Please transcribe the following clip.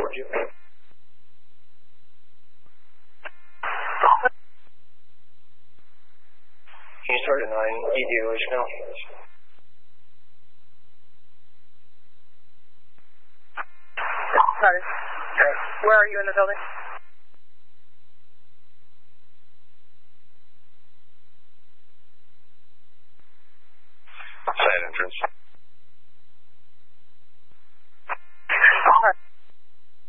towards you. Can you start at 9? ED, let you know. Got it. Okay. Where are you in the building? Side entrance.